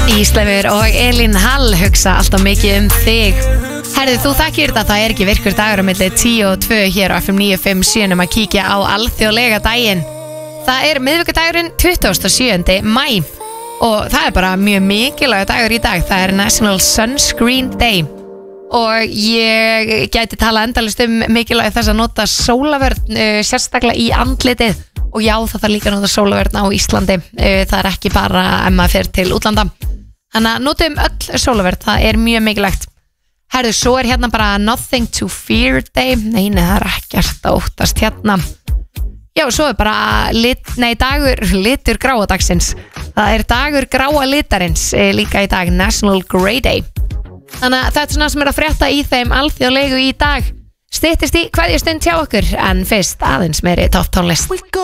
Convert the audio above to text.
Ísleifur og Elín Hall hugsa alltaf mikið þig. Herðu, þú þekkir þetta, það ekki virkur dagur á milli 10 og 2 hér á FM 957 að kíkja á alþjóðlega daginn. Það miðvikudagurinn 27. maí og það bara mjög mikilvægur dagur í dag. Það National Sunscreen Day og ég gæti tala endalaust mikilvægi þess að nota sólavörn sérstaklega í andlitið. Og já, það þarf líka að nota sólavörn á Íslandi. Það ekki bara ef maður fer til útlanda. Þannig að notum öll sólavörn, það mjög mikilvægt. Herðu, svo hérna bara Nothing to Fear Day. Nei, það ekkert að óttast hérna. Já, svo bara litur gráa dagsins. Það dagur gráa litarins líka í dag, National Grey Day. Þannig að þetta svona sem að frétta í þeim alþjóðlegu í dag. Styttist í kveðjustund hjá okkur, en fyrst aðeins meiri topp tónlist.